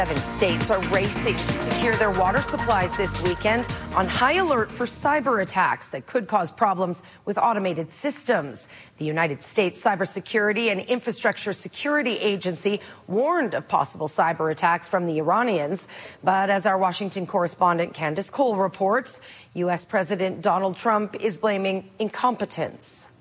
7 states are racing to secure their water supplies this weekend on high alert for cyber attacks that could cause problems with automated systems. The United States Cybersecurity and Infrastructure Security Agency warned of possible cyber attacks from the Iranians. But as our Washington correspondent Candace Cole reports, U.S. President Donald Trump is blaming incompetence.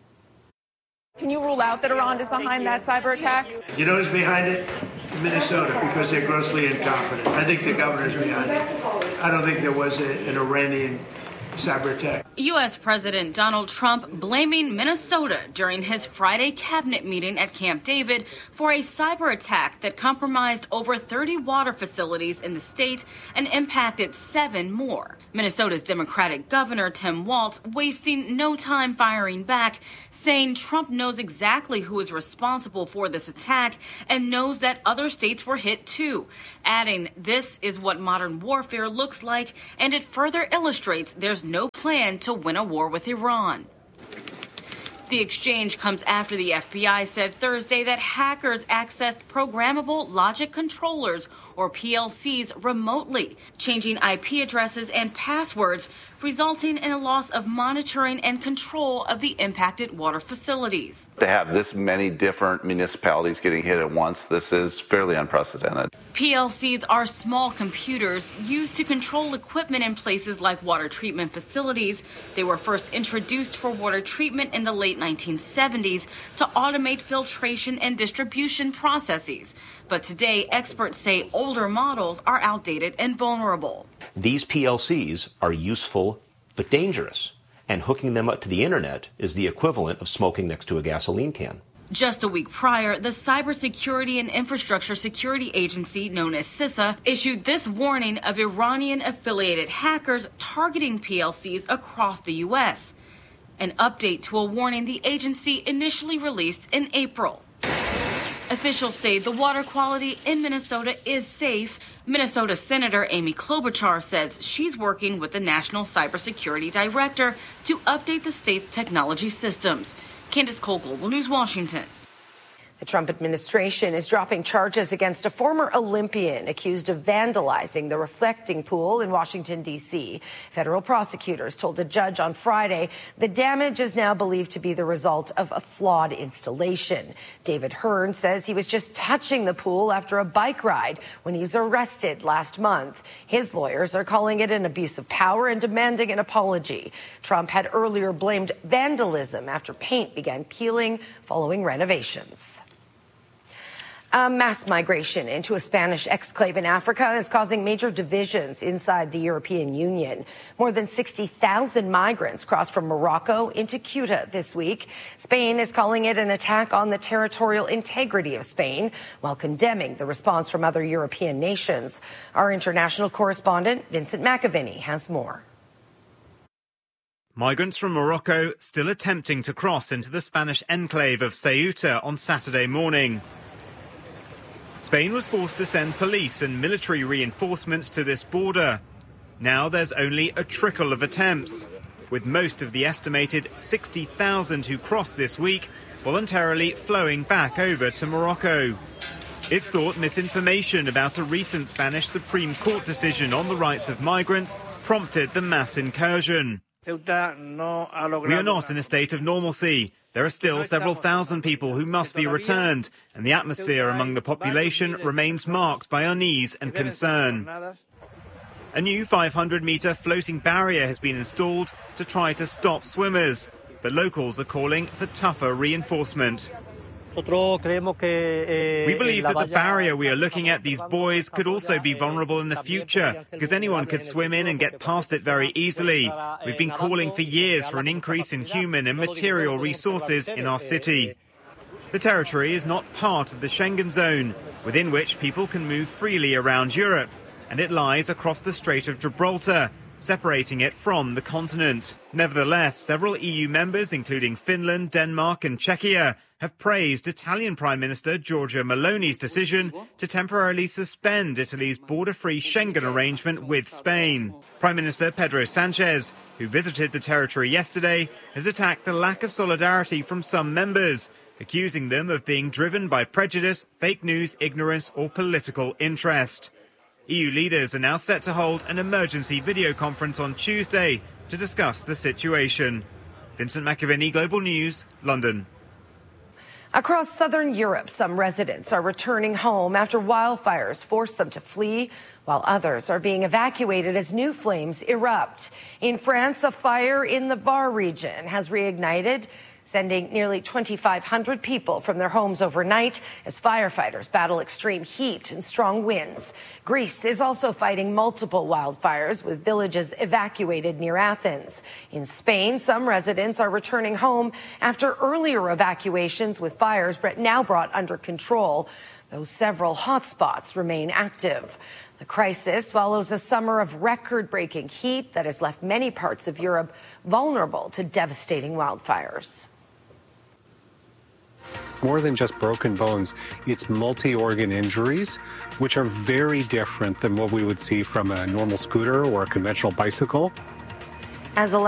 Can you rule out that Iran is behind that cyber attack? You know who's behind it? Minnesota, because they're grossly incompetent. I think the governor's behind it. I don't think there was an Iranian cyber attack. U.S. President Donald Trump blaming Minnesota during his Friday cabinet meeting at Camp David for a cyber attack that compromised over 30 water facilities in the state and impacted 7 more. Minnesota's Democratic Governor Tim Walz wasting no time firing back, saying Trump knows exactly who is responsible for this attack and knows that other states were hit too, adding, "This is what modern warfare looks like, and it further illustrates there's no plan to win a war with Iran." The exchange comes after the FBI said Thursday that hackers accessed programmable logic controllers, or PLCs, remotely, changing IP addresses and passwords, resulting in a loss of monitoring and control of the impacted water facilities. To have this many different municipalities getting hit at once, this is fairly unprecedented. PLCs are small computers used to control equipment in places like water treatment facilities. They were first introduced for water treatment in the late 1970s to automate filtration and distribution processes. But today, experts say older models are outdated and vulnerable. These PLCs are useful but dangerous, and hooking them up to the internet is the equivalent of smoking next to a gasoline can. Just a week prior, the Cybersecurity and Infrastructure Security Agency, known as CISA, issued this warning of Iranian-affiliated hackers targeting PLCs across the U.S., an update to a warning the agency initially released in April. Officials say the water quality in Minnesota is safe. Minnesota Senator Amy Klobuchar says she's working with the National Cybersecurity Director to update the state's technology systems. Candace Cole, Global News, Washington. The Trump administration is dropping charges against a former Olympian accused of vandalizing the reflecting pool in Washington, D.C. Federal prosecutors told a judge on Friday the damage is now believed to be the result of a flawed installation. David Hearn says he was just touching the pool after a bike ride when he was arrested last month. His lawyers are calling it an abuse of power and demanding an apology. Trump had earlier blamed vandalism after paint began peeling following renovations. A mass migration into a Spanish exclave in Africa is causing major divisions inside the European Union. More than 60,000 migrants crossed from Morocco into Ceuta this week. Spain is calling it an attack on the territorial integrity of Spain, while condemning the response from other European nations. Our international correspondent, Vincent McAviney, has more. Migrants from Morocco still attempting to cross into the Spanish enclave of Ceuta on Saturday morning. Spain was forced to send police and military reinforcements to this border. Now there's only a trickle of attempts, with most of the estimated 60,000 who crossed this week voluntarily flowing back over to Morocco. It's thought misinformation about a recent Spanish Supreme Court decision on the rights of migrants prompted the mass incursion. We are not in a state of normalcy. There are still several thousand people who must be returned, and the atmosphere among the population remains marked by unease and concern. A new 500-metre floating barrier has been installed to try to stop swimmers, but locals are calling for tougher reinforcement. We believe that the barrier we are looking at, these buoys, could also be vulnerable in the future, because anyone could swim in and get past it very easily. We've been calling for years for an increase in human and material resources in our city. The territory is not part of the Schengen zone, within which people can move freely around Europe, and it lies across the Strait of Gibraltar, separating it from the continent. Nevertheless, several EU members, including Finland, Denmark and Czechia, have praised Italian Prime Minister Giorgia Meloni's decision to temporarily suspend Italy's border-free Schengen arrangement with Spain. Prime Minister Pedro Sanchez, who visited the territory yesterday, has attacked the lack of solidarity from some members, accusing them of being driven by prejudice, fake news, ignorance or political interest. EU leaders are now set to hold an emergency video conference on Tuesday to discuss the situation. Vincent McAviney, Global News, London. Across southern Europe, some residents are returning home after wildfires forced them to flee, while others are being evacuated as new flames erupt. In France, a fire in the Var region has reignited, sending nearly 2,500 people from their homes overnight as firefighters battle extreme heat and strong winds. Greece is also fighting multiple wildfires with villages evacuated near Athens. In Spain, some residents are returning home after earlier evacuations with fires now brought under control, though several hotspots remain active. The crisis follows a summer of record-breaking heat that has left many parts of Europe vulnerable to devastating wildfires. More than just broken bones, it's multi-organ injuries, which are very different than what we would see from a normal scooter or a conventional bicycle. As